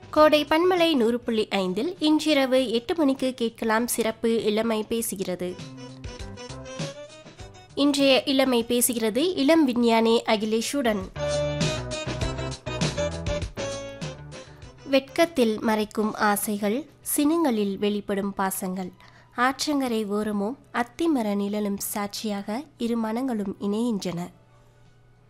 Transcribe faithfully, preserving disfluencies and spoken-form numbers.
கோடை பன்மலை நூறு புள்ளி ஐந்தில் இன்றிரவு எட்டு மணிக்கு கேட்கலாம் சிறப்பு இளமை பேசுகிறது. இன்றைய இளமை பேசுகிறது இளம் விஞ்ஞானி அகிலேஷுடன். வெட்கத்தில் மறைக்கும் ஆசைகள், சினங்களில் வெளிப்படும் பாசங்கள், ஆற்றங்கரை ஓரமும் அத்திமர நிழலும் சாட்சியாக இரு மனங்களும் இணைகின்றன.